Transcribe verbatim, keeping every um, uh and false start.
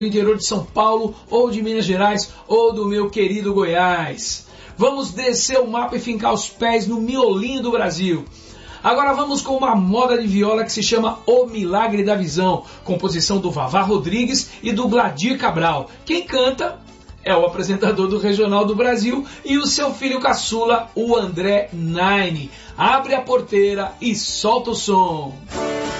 do interior de São Paulo, ou de Minas Gerais, ou do meu querido Goiás. Vamos descer o mapa e fincar os pés no miolinho do Brasil. Agora vamos com uma moda de viola que se chama O Milagre da Visão, composição do Vavá Rodrigues e do Gladir Cabral. Quem canta é o apresentador do Regional do Brasil e o seu filho caçula, o André Nine. Abre a porteira e solta o som.